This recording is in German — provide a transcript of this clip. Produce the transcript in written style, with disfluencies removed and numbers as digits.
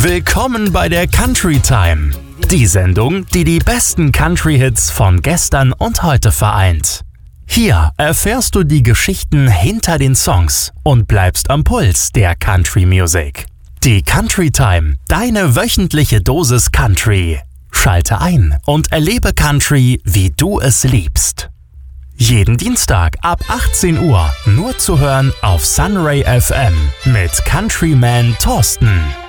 Willkommen bei der Country Time, die Sendung, die die besten Country-Hits von gestern und heute vereint. Hier erfährst du die Geschichten hinter den Songs und bleibst am Puls der Country Music. Die Country Time, deine wöchentliche Dosis Country. Schalte ein und erlebe Country, wie du es liebst. Jeden Dienstag ab 18 Uhr nur zu hören auf Sunray FM mit Countryman Thorsten.